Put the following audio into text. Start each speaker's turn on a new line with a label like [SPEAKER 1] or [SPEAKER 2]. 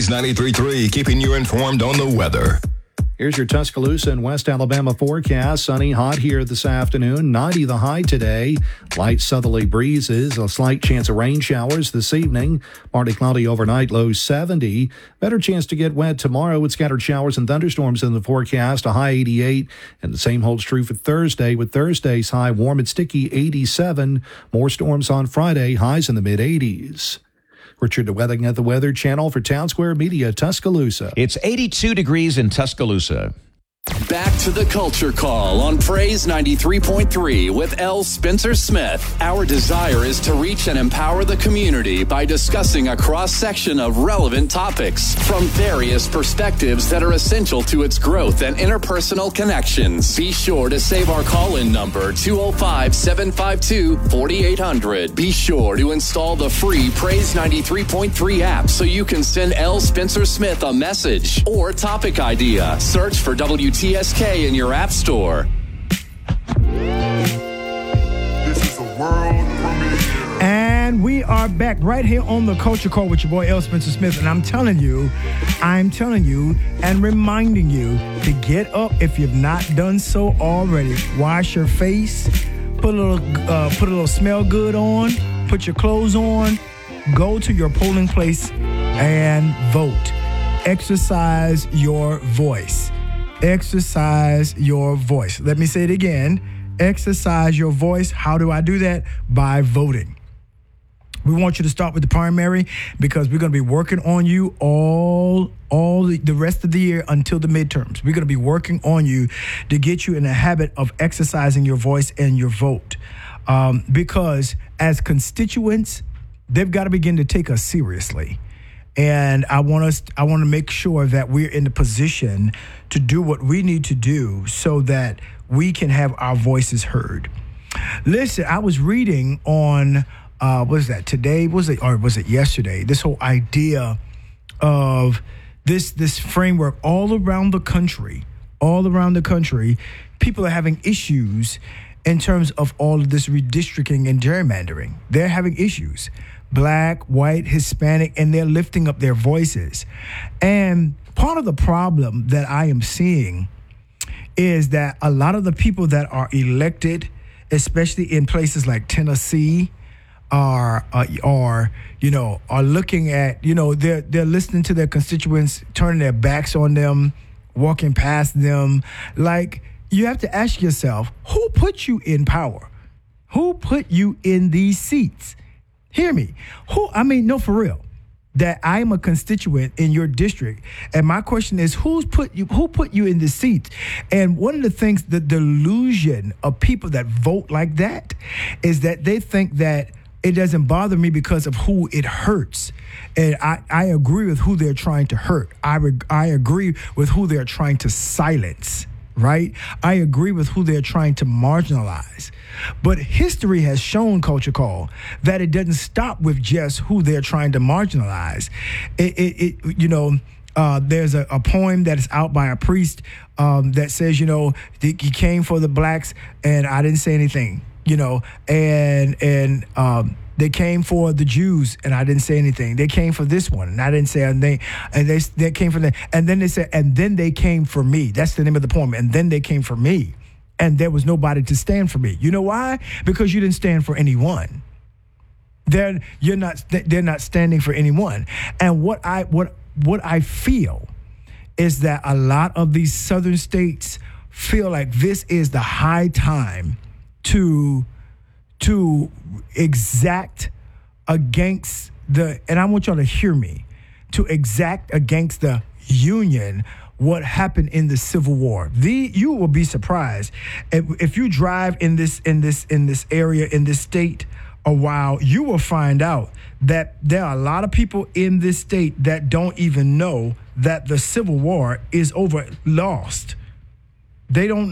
[SPEAKER 1] Blaze 93.3, keeping you informed on the weather.
[SPEAKER 2] Here's your Tuscaloosa and West Alabama forecast. Sunny, hot here this afternoon. 90 the high today. Light southerly breezes. A slight chance of rain showers this evening. Partly cloudy overnight. Low 70. Better chance to get wet tomorrow with scattered showers and thunderstorms in the forecast. A high 88. And the same holds true for Thursday, with Thursday's high warm and sticky 87. More storms on Friday. Highs in the mid-80s. Richard DeWething at the Weather Channel for Town Square Media, Tuscaloosa.
[SPEAKER 3] It's 82 degrees in Tuscaloosa.
[SPEAKER 4] Back to the Culture Call on Praise 93.3 with L. Spencer Smith. Our desire is to reach and empower the community by discussing a cross-section of relevant topics from various perspectives that are essential to its growth and interpersonal connections. Be sure to save our call-in number, 205-752-4800. Be sure to install the free Praise 93.3 app so you can send L. Spencer Smith a message or topic idea. Search for WTSK in your app store.
[SPEAKER 5] This is a world premiere.
[SPEAKER 6] And we are back right here on the Culture Call with your boy L. Spencer Smith. And I'm telling you and reminding you to get up if you've not done so already. Wash your face, put a little smell good on, put your clothes on, go to your polling place and vote. Exercise your voice. Exercise your voice. Let me say it again. Exercise your voice. How do I do that? By voting. We want you to start with the primary because we're going to be working on you all the rest of the year until the midterms. We're going to be working on you to get you in the habit of exercising your voice and your vote. Because as constituents, they've got to begin to take us seriously. And I want to make sure that we're in the position to do what we need to do so that we can have our voices heard. Listen, I was reading on, was it yesterday? This whole idea of this framework all around the country, people are having issues in terms of all of this redistricting and gerrymandering. They're having issues. Black, white, Hispanic, and they're lifting up their voices. And part of the problem that I am seeing is that a lot of the people that are elected, especially in places like Tennessee, are looking at, they're listening to their constituents, turning their backs on them, walking past them. Like, you have to ask yourself, who put you in power? Who put you in these seats? Hear me. No, for real. That I am a constituent in your district, and my question is, who put you in the seat? And one of the things, the delusion of people that vote like that, is that they think that it doesn't bother me because of who it hurts. And I agree with who they're trying to hurt. I agree with who they're trying to silence. Right? I agree with who they're trying to marginalize. But history has shown, Culture Call, that it doesn't stop with just who they're trying to marginalize. There's a poem that is out by a priest that says, he came for the blacks and I didn't say anything, they came for the Jews, and I didn't say anything. They came for this one, and I didn't say anything. And they came for that. And then they said, and then they came for me. That's the name of the poem. And then they came for me. And there was nobody to stand for me. You know why? Because you didn't stand for anyone. They're not standing for anyone. And what I feel is that a lot of these southern states feel like this is the high time to exact against and I want y'all to hear me, to exact against the Union what happened in the Civil War. You will be surprised if you drive in this area, in this state a while, you will find out that there are a lot of people in this state that don't even know that the Civil War is lost. They don't